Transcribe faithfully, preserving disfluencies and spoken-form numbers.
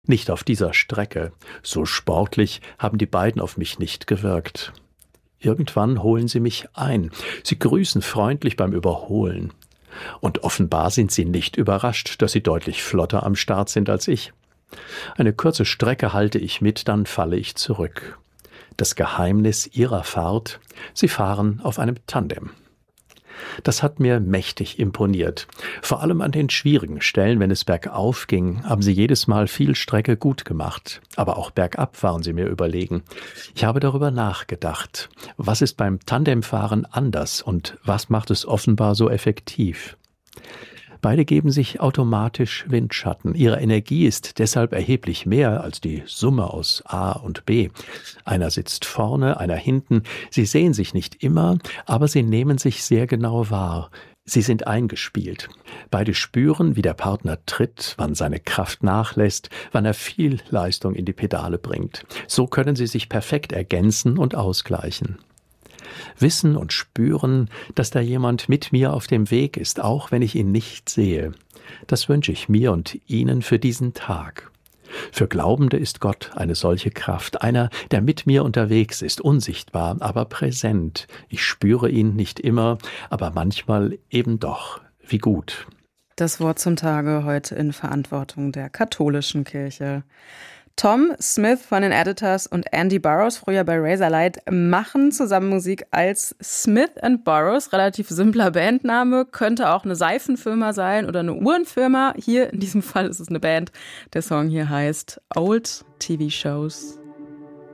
Nicht auf dieser Strecke. So sportlich haben die beiden auf mich nicht gewirkt. Irgendwann holen sie mich ein. Sie grüßen freundlich beim Überholen. Und offenbar sind sie nicht überrascht, dass sie deutlich flotter am Start sind als ich. Eine kurze Strecke halte ich mit, dann falle ich zurück. Das Geheimnis ihrer Fahrt: sie fahren auf einem Tandem. Das hat mir mächtig imponiert. Vor allem an den schwierigen Stellen, wenn es bergauf ging, haben sie jedes Mal viel Strecke gut gemacht. Aber auch bergab waren sie mir überlegen. Ich habe darüber nachgedacht. Was ist beim Tandemfahren anders und was macht es offenbar so effektiv? Beide geben sich automatisch Windschatten. Ihre Energie ist deshalb erheblich mehr als die Summe aus A und B. Einer sitzt vorne, einer hinten. Sie sehen sich nicht immer, aber sie nehmen sich sehr genau wahr. Sie sind eingespielt. Beide spüren, wie der Partner tritt, wann seine Kraft nachlässt, wann er viel Leistung in die Pedale bringt. So können sie sich perfekt ergänzen und ausgleichen. Wissen und spüren, dass da jemand mit mir auf dem Weg ist, auch wenn ich ihn nicht sehe. Das wünsche ich mir und Ihnen für diesen Tag. Für Glaubende ist Gott eine solche Kraft, einer, der mit mir unterwegs ist, unsichtbar, aber präsent. Ich spüre ihn nicht immer, aber manchmal eben doch. Wie gut. Das Wort zum Tage heute in Verantwortung der katholischen Kirche. Tom Smith von den Editors und Andy Burroughs, früher bei Razorlight, machen zusammen Musik als Smith and Burroughs. Relativ simpler Bandname, könnte auch eine Seifenfirma sein oder eine Uhrenfirma. Hier in diesem Fall ist es eine Band. Der Song hier heißt Old T V Shows.